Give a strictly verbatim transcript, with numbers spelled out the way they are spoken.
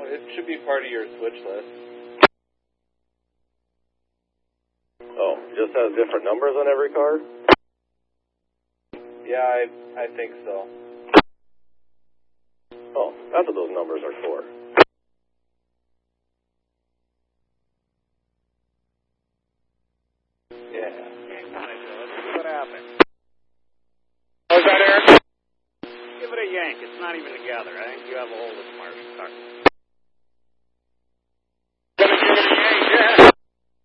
it should be part of your switch list. Oh, just has different numbers on every car? Yeah, I I think so. Oh, that's what those numbers are for. Yeah. Hang on it, Joe. Let's see what happens. Oh, is that Aaron? Give it a yank. It's not even together. I think you have a hold of the Marshall car.